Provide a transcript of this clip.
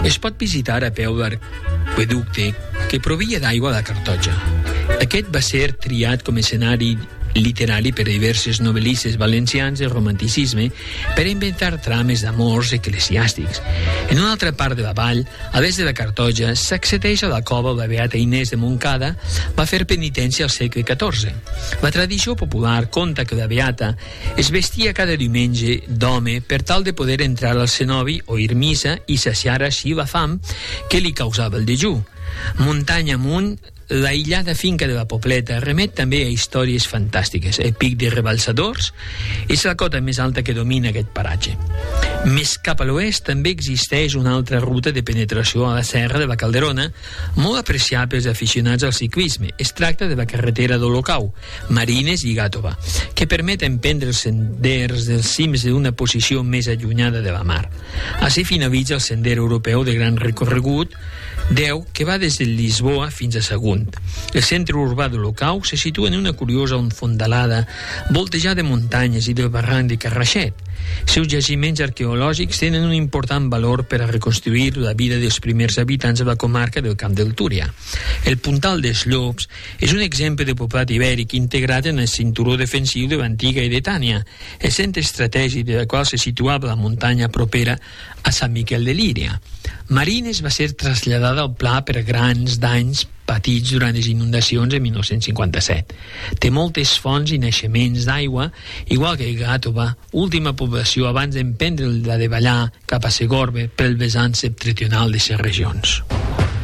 Es pot visitar a peu d'aqüeducte que provia d'aigua de Cartoja. Aquest va ser triat com a escenari literari per a diverses novel·listes valencians del romanticisme per inventar trames d'amors eclesiàstics. En una altra part de la vall, a l'est de la Cartoja, s'accedeix a la cova on la beata Inés de Montcada va fer penitència al segle XIV. La tradició popular conta que la beata es vestia cada diumenge d'home per tal de poder entrar al cenobi o ir missa i saciar així la fam que li causava el dejú. Muntanya amunt, l'aïllada finca de la Pobleta remet també a històries fantàstiques. El pic de Rebalsadors és la cota més alta que domina aquest paratge. Més cap a l'oest també existeix una altra ruta de penetració a la serra de la Calderona, molt apreciable pels aficionats al ciclisme. Es tracta de la carretera d'Olocau, Marines i Gàtova, que permet emprendre els senders dels cims d'una posició més allunyada de la mar. Així finalitza el sender europeu de gran recorregut 10 que va des de Lisboa fins a Sagunt. El centre urbà d'Olocau se situa en una curiosa fondalada voltejada de muntanyes i del barranc de Carraixet. Seus jaciments arqueològics tenen un important valor per a reconstruir la vida dels primers habitants de la comarca del Camp del Túria. El Puntal dels Llops és un exemple de poblat ibèric integrat en el cinturó defensiu de l'antiga Edetània, el centre estratègic de la qual se situava la muntanya propera a Sant Miquel de Líria. Marines va ser traslladada al pla per grans danys patits durant les inundacions en 1957. Té moltes fonts i naixements d'aigua, igual que Gàtova, última població abans d'emprendre la de ballar cap a Segorbe pel vessant septentrional de les regions.